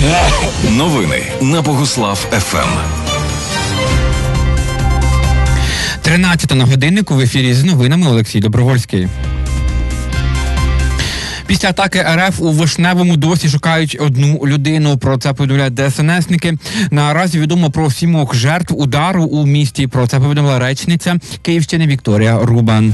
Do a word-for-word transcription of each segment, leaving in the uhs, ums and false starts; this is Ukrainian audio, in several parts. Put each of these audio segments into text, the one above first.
Новини на Богуслав еф ем. тринадцята на годиннику, в ефірі з новинами Олексій Добровольський. Після атаки ер еф у Вишневому досі шукають одну людину. Про це повідомляють де ес ен есники. Наразі відомо про сімох жертв удару у місті. Про це повідомила речниця Київщини Вікторія Рубан.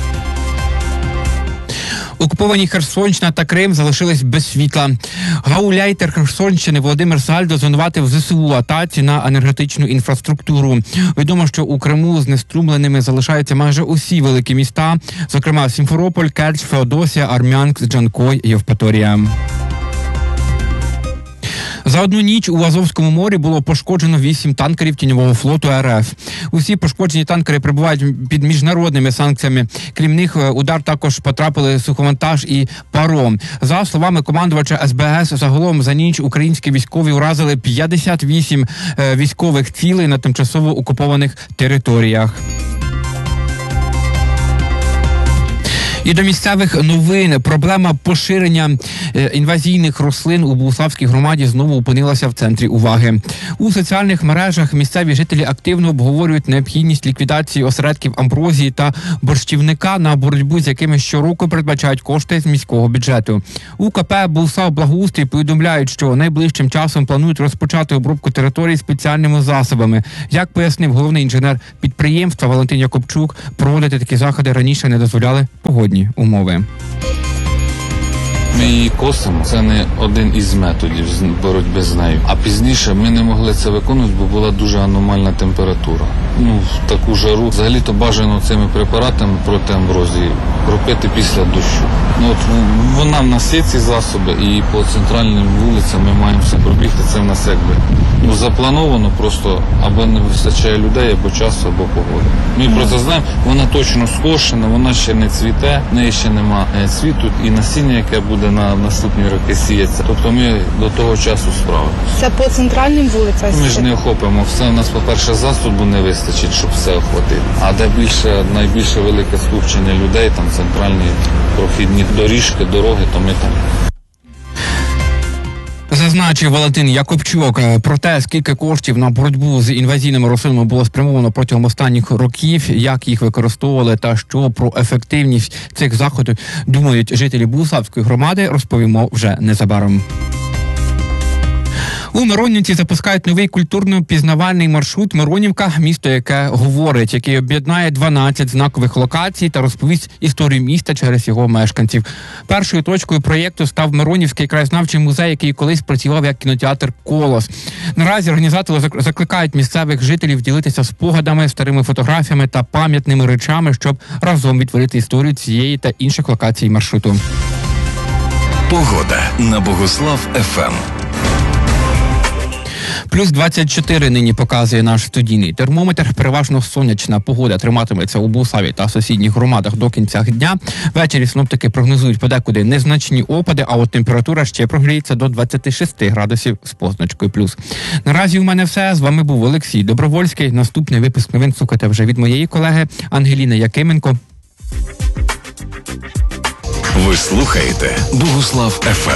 Окуповані Херсонщина та Крим залишились без світла. Гауляйтер Херсонщини Володимир Сальдо звинуватив зе се у у атаці на енергетичну інфраструктуру. Відомо, що у Криму знеструмленими залишаються майже усі великі міста, зокрема Сімферополь, Керч, Феодосія, Армянськ, Джанкой, Євпаторія. За одну ніч у Азовському морі було пошкоджено вісім танкерів тіньового флоту ер еф. Усі пошкоджені танкери перебувають під міжнародними санкціями. Крім них, удар також потрапили суховантаж і паром. За словами командувача ес бе ес, загалом за ніч українські військові уразили п'ятдесят вісім військових цілей на тимчасово окупованих територіях. І до місцевих новин. Проблема поширення інвазійних рослин у Богуславській громаді знову опинилася в центрі уваги. У соціальних мережах місцеві жителі активно обговорюють необхідність ліквідації осередків амброзії та борщівника, на боротьбу з якими щороку передбачають кошти з міського бюджету. У ка пе «Богуслав-Благоустрій» повідомляють, що найближчим часом планують розпочати обробку територій спеціальними засобами. Як пояснив головний інженер підприємства Валентин Якобчук, проводити такі заходи раніше не дозволяли погодні умови. Ми її косимо, це не один із методів боротьби з нею. А пізніше ми не могли це виконувати, бо була дуже аномальна температура. Ну, в таку жару. Взагалі-то бажано цими препаратами проти амброзії кропити після дощу. Ну, от вона в нас є ці засоби, і по центральним вулицям ми маємо все пробігти. Це в нас якби ну, заплановано, просто або не вистачає людей, або часу, або погоди. Ми про це знаємо, вона точно скошена, вона ще не цвіте, в неї ще нема цвіту, і насіння, яке буде на наступні роки сіється. Тобто ми до того часу справимося. Це по центральним вулицям? Ми ж не охопимо все. У нас, по-перше, засобу не вистачить, щоб все охватити. А де більше, найбільше велике скупчення людей, там центральні прохідні доріжки, дороги, то ми там. Зазначив Валентин Якобчук. Про те, скільки коштів на боротьбу з інвазійними рослинами було спрямовано протягом останніх років, як їх використовували та що про ефективність цих заходів думають жителі Богуславської громади, розповімо вже незабаром. У Миронівці запускають новий культурно-пізнавальний маршрут «Миронівка. Місто, яке говорить», який об'єднає дванадцять знакових локацій та розповість історію міста через його мешканців. Першою точкою проєкту став Миронівський краєзнавчий музей, який колись працював як кінотеатр «Колос». Наразі організатори закликають місцевих жителів ділитися спогадами, старими фотографіями та пам'ятними речами, щоб разом відтворити історію цієї та інших локацій маршруту. Погода на Богуслав еф ем. Плюс двадцять чотири нині показує наш студійний термометр. Переважно сонячна погода триматиметься у Богуславі та сусідніх громадах до кінця дня. Ввечері синоптики прогнозують подекуди незначні опади, а от температура ще прогріється до двадцяти шести градусів з позначкою плюс. Наразі у мене все. З вами був Олексій Добровольський. Наступний випуск новин слухайте вже від моєї колеги Ангеліни Якименко. Ви слухаєте Богуслав еф ем.